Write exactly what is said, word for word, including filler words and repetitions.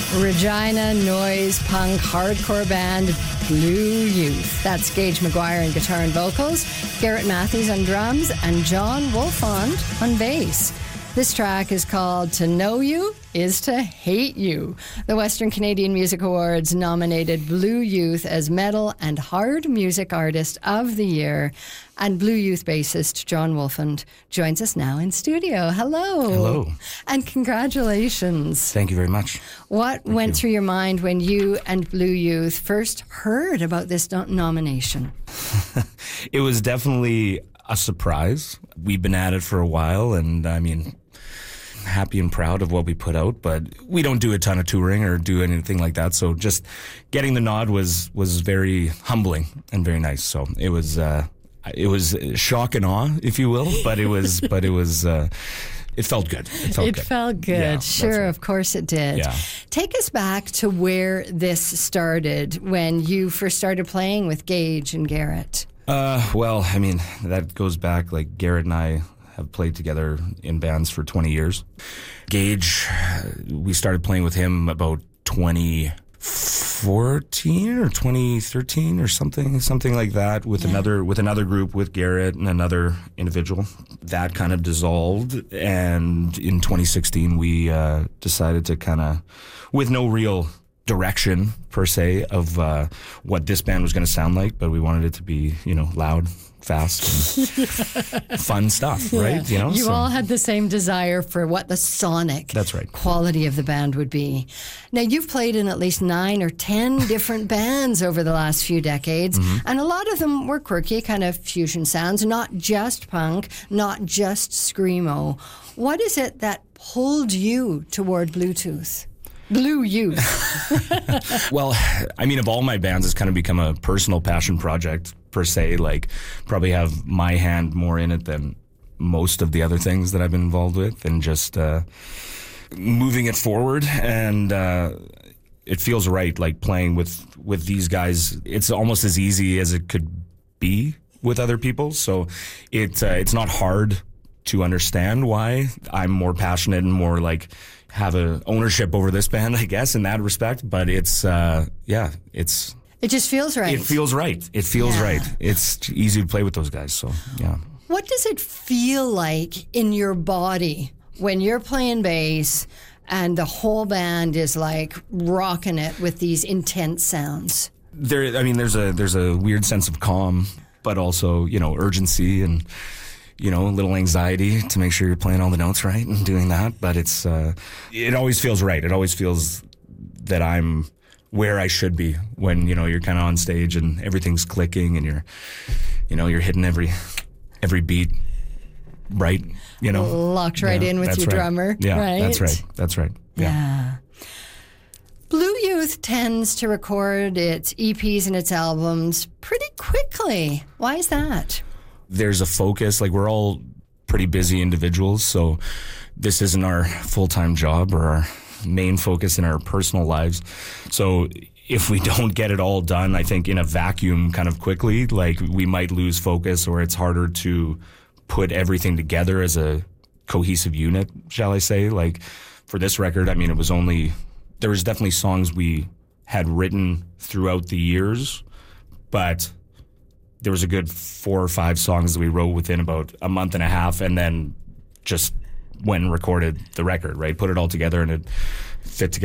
Regina noise punk hardcore band Blue Youth. That's Gage McGuire on guitar and vocals, Garrett Matthews on drums, and John Wolfond on bass. This track is called To Know You Is to Hate You. The Western Canadian Music Awards nominated Blue Youth as Metal and Hard Music Artist of the Year. And Blue Youth bassist John Wolfond joins us now in studio. Hello. Hello. And congratulations. Thank you very much. What Thank went you. through your mind when you and Blue Youth first heard about this no- nomination? It was definitely a surprise. We've been at it for a while, and I mean, happy and proud of what we put out, but we don't do a ton of touring or do anything like that. So just getting the nod was was very humbling and very nice. So it was uh, it was shock and awe, if you will, but it was but it was uh, it felt good. It felt it good. felt good. Yeah, sure, right. of course it did. Yeah. Take us back to where this started when you first started playing with Gage and Garrett. Uh, well, I mean, that goes back, like, Garrett and I have played together in bands for twenty years. Gage, we started playing with him about twenty fourteen or twenty thirteen or something, something like that, with Yeah. another with another group with Garrett and another individual. That kind of dissolved, and in twenty sixteen we uh, decided to kind of, with no real direction per se of uh, what this band was going to sound like, but we wanted it to be, you know, loud, fast, and fun stuff, right? Yeah. You know, you so- all had the same desire for what the sonic That's right. quality of the band would be. Now, you've played in at least nine or ten different bands over the last few decades, Mm-hmm. and a lot of them were quirky, kind of fusion sounds, not just punk, not just screamo. What is it that pulled you toward Bluetooth? Blue Youth. Well, I mean, of all my bands, it's kind of become a personal passion project per se. Like, probably have my hand more in it than most of the other things that I've been involved with, and just uh, moving it forward. And uh, it feels right, like playing with with these guys. It's almost as easy as it could be with other people. So it uh, it's not hard to understand why I'm more passionate and more like have a ownership over this band, I guess, in that respect. But it's, uh, yeah, it's... It just feels right. It feels right. It feels Yeah. right. It's easy to play with those guys, so, yeah. What does it feel like in your body when you're playing bass and the whole band is like rocking it with these intense sounds? There, I mean, there's a there's a weird sense of calm, but also, you know, urgency and, you know, a little anxiety to make sure you're playing all the notes right and doing that. But it's, uh, it always feels right. It always feels that I'm where I should be when, you know, you're kind of on stage and everything's clicking and you're, you know, you're hitting every, every beat right, you know. Locked right Yeah, in with that's your right. drummer, Yeah, right? that's right. That's right. Yeah. Yeah. Blue Youth tends to record its E Ps and its albums pretty quickly. Why is that? There's a focus, like we're all pretty busy individuals, so this isn't our full-time job or our main focus in our personal lives. So if we don't get it all done, I think in a vacuum kind of quickly, like we might lose focus, or it's harder to put everything together as a cohesive unit, shall I say. Like for this record, I mean, it was only, there was definitely songs we had written throughout the years, but there was a good four or five songs that we wrote within about a month and a half, and then just went and recorded the record, right? Put it all together and it fit together